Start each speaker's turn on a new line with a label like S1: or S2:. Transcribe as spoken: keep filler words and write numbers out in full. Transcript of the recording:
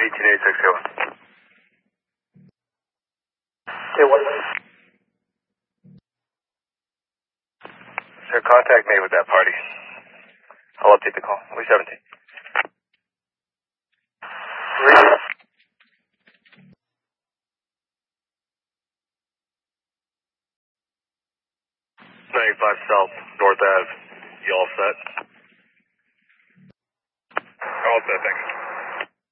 S1: eighteen eight six two.
S2: Okay, what?
S1: Sir, contact me with that party. I'll update the call. Lee seventeen.
S2: Three.
S1: ninety-five South, North Ave. You all set? All set, thanks.